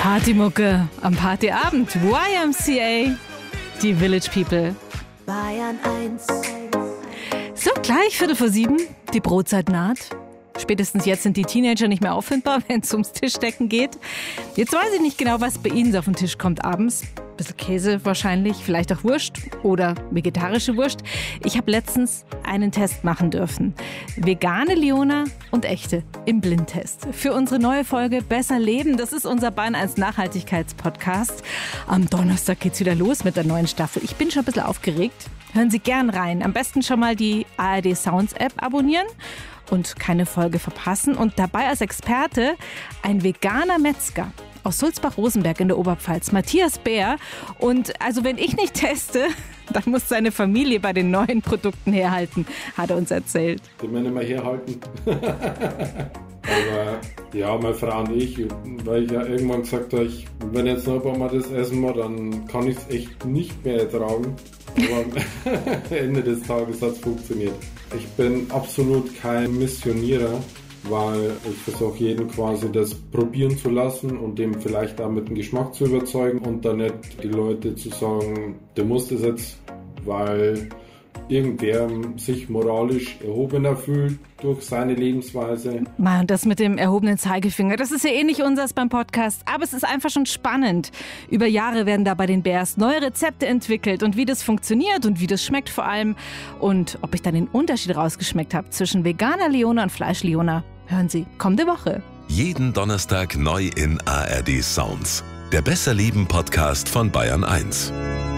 Partymucke am Partyabend. YMCA, die Village People. Bayern 1. So, gleich 6:45, die Brotzeit naht. Spätestens jetzt sind die Teenager nicht mehr auffindbar, wenn es ums Tischdecken geht. Jetzt weiß ich nicht genau, was bei Ihnen so auf den Tisch kommt abends. Bisschen Käse wahrscheinlich, vielleicht auch Wurst oder vegetarische Wurst. Ich habe letztens einen Test machen dürfen. Vegane Leona und echte im Blindtest. Für unsere neue Folge Besser Leben. Das ist unser Bayern 1 Nachhaltigkeitspodcast. Am Donnerstag geht's wieder los mit der neuen Staffel. Ich bin schon ein bisschen aufgeregt. Hören Sie gern rein. Am besten schon mal die ARD Sounds App abonnieren und keine Folge verpassen. Und dabei als Experte ein veganer Metzger aus Sulzbach-Rosenberg in der Oberpfalz, Matthias Bär. Und also wenn ich nicht teste, dann muss seine Familie bei den neuen Produkten herhalten, hat er uns erzählt. Die müssen nicht mehr herhalten. Aber ja, meine Frau und ich, weil ich ja irgendwann gesagt habe, wenn jetzt noch ein paar Mal das essen muss, dann kann ich es echt nicht mehr ertragen. Aber am Ende des Tages hat es funktioniert. Ich bin absolut kein Missionierer, weil ich versuche jeden quasi das probieren zu lassen und dem vielleicht auch mit dem Geschmack zu überzeugen und dann nicht die Leute zu sagen, du musst es jetzt, weil irgendwer sich moralisch erhobener fühlt durch seine Lebensweise. Mann, das mit dem erhobenen Zeigefinger, das ist ja eh nicht unseres beim Podcast, aber es ist einfach schon spannend. Über Jahre werden da bei den Bärs neue Rezepte entwickelt und wie das funktioniert und wie das schmeckt vor allem. Und ob ich dann den Unterschied rausgeschmeckt habe zwischen veganer Leona und Fleisch-Leona, hören Sie kommende Woche. Jeden Donnerstag neu in ARD Sounds. Der Besser Leben Podcast von Bayern 1.